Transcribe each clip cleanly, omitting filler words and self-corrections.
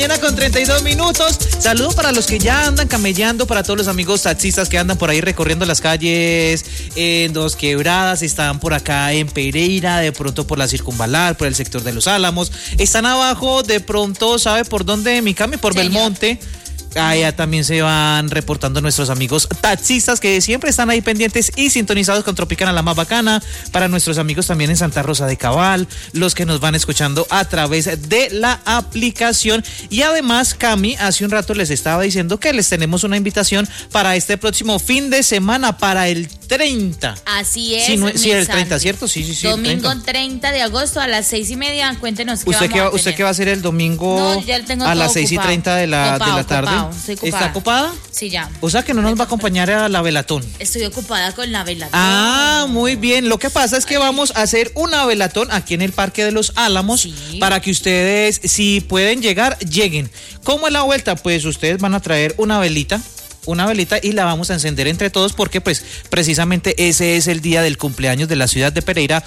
mañana con 32 minutos. Saludo para los que ya andan camellando, para todos los amigos taxistas que andan por ahí recorriendo las calles en Dos Quebradas, están por acá en Pereira, de pronto por la Circunvalar, por el sector de Los Álamos. Están abajo, de pronto, ¿sabe por dónde, mi Cami? Por Señor. Belmonte. Allá también se van reportando nuestros amigos taxistas que siempre están ahí pendientes y sintonizados con Tropicana, la más bacana. Para nuestros amigos también en Santa Rosa de Cabal, los que nos van escuchando a través de la aplicación. Y además, Cami, hace un rato les estaba diciendo que les tenemos una invitación para este próximo fin de semana, para el 30. Así es. Sí, el 30, ¿cierto? Sí. Domingo 30 de agosto a las 6:30. Cuéntenos qué ¿Usted qué va a hacer el domingo a las 6:30 de la tarde? ¿Está ocupada? Sí, ya. O sea que no nos va a acompañar a la velatón. Estoy ocupada con la velatón. Ah, muy bien. Lo que pasa es que vamos a hacer una velatón aquí en el Parque de los Álamos, sí, para que ustedes, si pueden llegar, lleguen. ¿Cómo es la vuelta? Pues ustedes van a traer una velita y la vamos a encender entre todos porque pues precisamente ese es el día del cumpleaños de la ciudad de Pereira.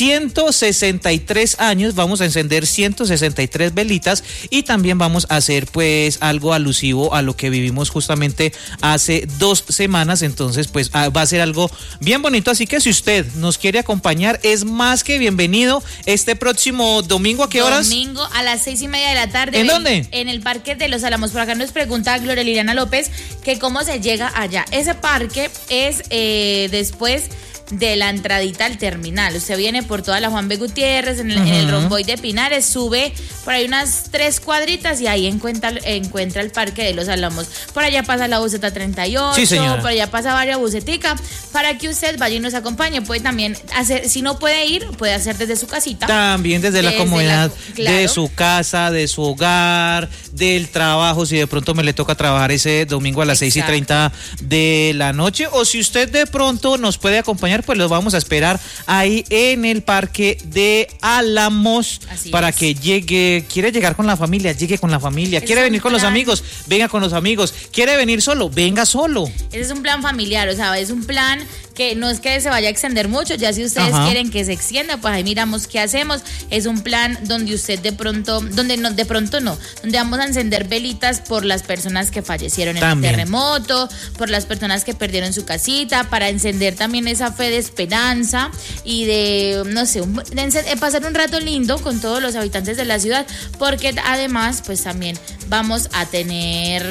163 años, vamos a encender 163 velitas y también vamos a hacer pues algo alusivo a lo que vivimos justamente hace 2 semanas. Entonces pues va a ser algo bien bonito, así que si usted nos quiere acompañar es más que bienvenido este próximo domingo. ¿A qué horas? Domingo a las 6:30 de la tarde. ¿En dónde? En el Parque de los Álamos. Por acá nos pregunta Gloria Liliana López que cómo se llega allá. Ese parque es después de la entradita al terminal. Usted viene por toda la Juan B. Gutiérrez, en el romboy de Pinares, sube por ahí unas 3 cuadritas y ahí encuentra el Parque de los Álamos. Por allá pasa la buseta 38, sí, por allá pasa varias buseticas, para que usted vaya y nos acompañe. Puede también hacer, si no puede ir, puede hacer desde su casita. También desde la comodidad de su casa, de su hogar, del trabajo, si de pronto me le toca trabajar ese domingo a las 6:30 de la noche, o si usted de pronto nos puede acompañar, pues los vamos a esperar ahí en el Parque de Álamos. Así para es. Que llegue, quiere llegar con la familia, llegue con la familia, quiere venir con los amigos, venga con los amigos, quiere venir solo, venga solo. Ese es un plan familiar, o sea, es un plan que no es que se vaya a extender mucho, ya si ustedes quieren que se extienda, pues ahí miramos qué hacemos. Es un plan donde usted donde vamos a encender velitas por las personas que fallecieron en el terremoto, por las personas que perdieron su casita, para encender también esa fe de esperanza y de, no sé, pasar un rato lindo con todos los habitantes de la ciudad, porque además, pues también vamos a tener,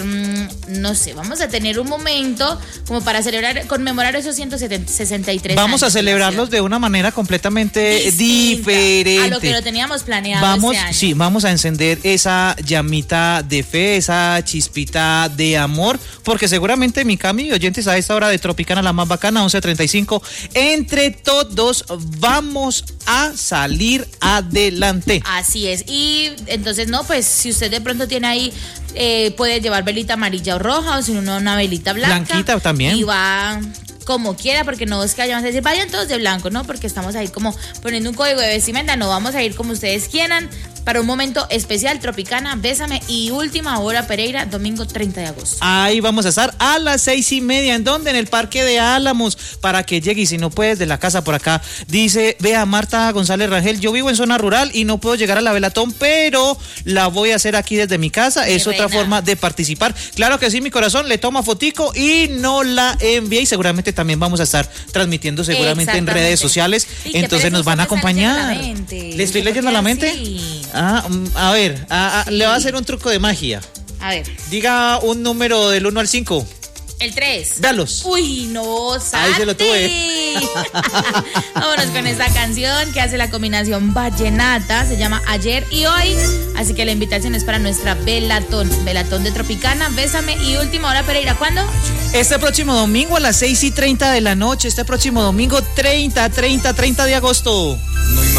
un momento como para conmemorar esos 163 Vamos años a celebrarlos de una manera completamente diferente a lo que lo teníamos planeado este año. Sí, vamos a encender esa llamita de fe, esa chispita de amor, porque seguramente mi Cami, oyentes a esta hora de Tropicana, la más bacana, 11:35, entre todos vamos a salir adelante. Así es, y entonces pues si usted de pronto tiene ahí, puede llevar velita amarilla o roja, o si no, una velita blanquita también. Y va como quiera, porque no es que vayamos a decir vayan todos de blanco, no, porque estamos ahí como poniendo un código de vestimenta. No, vamos a ir como ustedes quieran, para un momento especial. Tropicana, Bésame y Última Hora Pereira, domingo 30 de agosto. Ahí vamos a estar a las 6:30. ¿En dónde? En el Parque de Álamos, para que llegue. Y si no puedes, de la casa por acá. Dice, vea, Marta González Rangel, yo vivo en zona rural y no puedo llegar a la velatón, pero la voy a hacer aquí desde mi casa. Es otra forma de participar. Claro que sí, mi corazón, le toma fotico y no la envía. Y seguramente también vamos a estar transmitiendo seguramente en redes sociales. Entonces nos van a acompañar. ¿Le estoy leyendo la mente? Sí. A ver, sí. Le voy a hacer un truco de magia. A ver. Diga un número del 1 al 5. El 3. Véalos. Uy, no, Santi. Ahí se lo tuve. Vámonos con esta canción que hace la combinación vallenata. Se llama Ayer y Hoy. Así que la invitación es para nuestra velatón de Tropicana, Bésame y Última Hora Pereira. ¿Cuándo? Este próximo domingo a las 6:30 de la noche. Este próximo domingo 30 de agosto. No hay